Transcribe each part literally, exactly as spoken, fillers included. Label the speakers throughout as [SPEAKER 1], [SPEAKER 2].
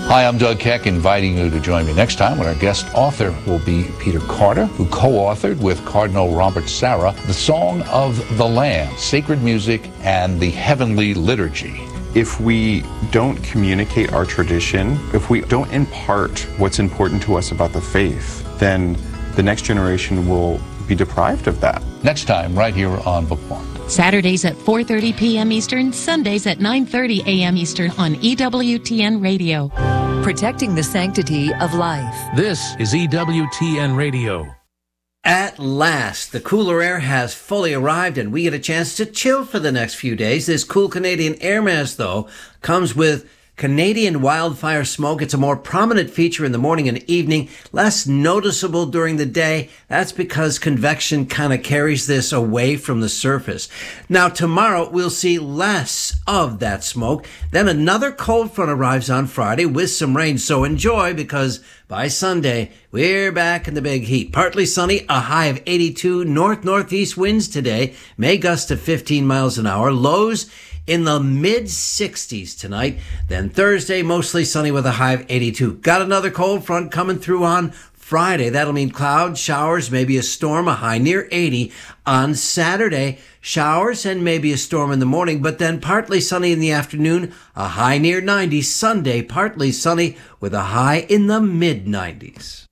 [SPEAKER 1] Hi, I'm Doug Keck, inviting you to join me next time when our guest author will be Peter Carter, who co-authored with Cardinal Robert Sarah the Song of the Lamb, Sacred Music and the Heavenly Liturgy.
[SPEAKER 2] If we don't communicate our tradition, if we don't impart what's important to us about the faith, then the next generation will be deprived of that.
[SPEAKER 1] Next time, right here on Bookmark.
[SPEAKER 3] Saturdays at four thirty p.m. Eastern, Sundays at nine thirty a.m. Eastern on E W T N Radio.
[SPEAKER 4] Protecting the sanctity of life.
[SPEAKER 5] This is E W T N Radio.
[SPEAKER 6] At last, the cooler air has fully arrived and we get a chance to chill for the next few days. This cool Canadian air mass, though, comes with Canadian wildfire smoke. It's a more prominent feature in the morning and evening, less noticeable during the day. That's because convection kind of carries this away from the surface. Now, tomorrow we'll see less of that smoke. Then another cold front arrives on Friday with some rain. So enjoy, because by Sunday, we're back in the big heat. Partly sunny, a high of eighty-two, north-northeast winds today, may gust to fifteen miles an hour, lows in the mid sixties tonight. Then Thursday, mostly sunny with a high of eighty-two. Got another cold front coming through on Friday. That'll mean clouds, showers, maybe a storm, a high near eighty. On Saturday, showers and maybe a storm in the morning, but then partly sunny in the afternoon, a high near ninety. Sunday, partly sunny with a high in the mid nineties.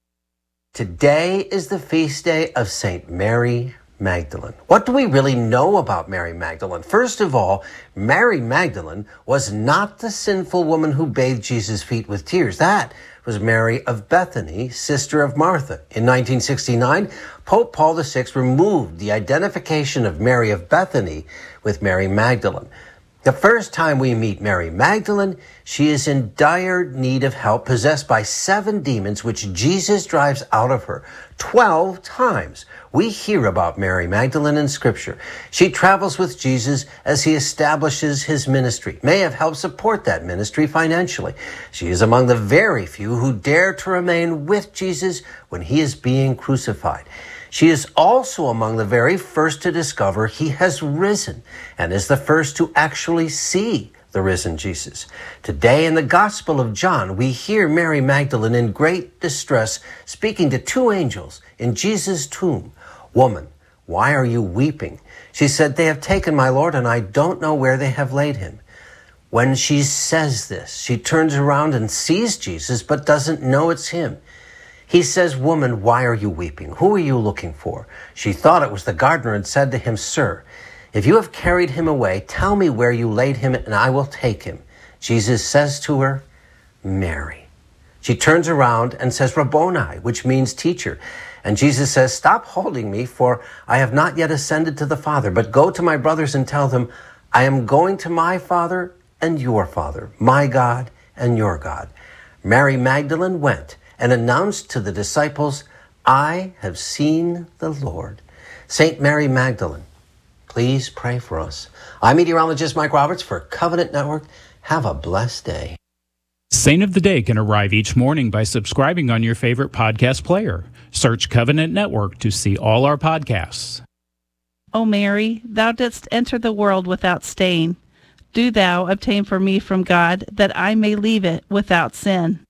[SPEAKER 7] Today is the feast day of Saint Mary Magdalene. What do we really know about Mary Magdalene? First of all, Mary Magdalene was not the sinful woman who bathed Jesus' feet with tears. That was Mary of Bethany, sister of Martha. In nineteen sixty-nine, Pope Paul the Sixth removed the identification of Mary of Bethany with Mary Magdalene. The first time we meet Mary Magdalene, she is in dire need of help, possessed by seven demons, which Jesus drives out of her. Twelve times we hear about Mary Magdalene in Scripture. She travels with Jesus as he establishes his ministry, may have helped support that ministry financially. She is among the very few who dare to remain with Jesus when he is being crucified. She is also among the very first to discover he has risen and is the first to actually see the risen Jesus. Today in the Gospel of John, we hear Mary Magdalene in great distress speaking to two angels in Jesus' tomb. "Woman, why are you weeping?" She said, "They have taken my Lord, and I don't know where they have laid him." When she says this, she turns around and sees Jesus, but doesn't know it's him. He says, "Woman, why are you weeping? Who are you looking for?" She thought it was the gardener and said to him, "Sir, if you have carried him away, tell me where you laid him and I will take him." Jesus says to her, "Mary." She turns around and says, "Rabboni," which means teacher. And Jesus says, "Stop holding me, for I have not yet ascended to the Father, but go to my brothers and tell them, I am going to my Father and your Father, my God and your God." Mary Magdalene went and announced to the disciples, "I have seen the Lord." Saint Mary Magdalene, please pray for us. I'm meteorologist Mike Roberts for Covenant Network. Have a blessed day.
[SPEAKER 8] Saint of the Day can arrive each morning by subscribing on your favorite podcast player. Search Covenant Network to see all our podcasts.
[SPEAKER 9] O Mary, thou didst enter the world without stain. Do thou obtain for me from God that I may leave it without sin.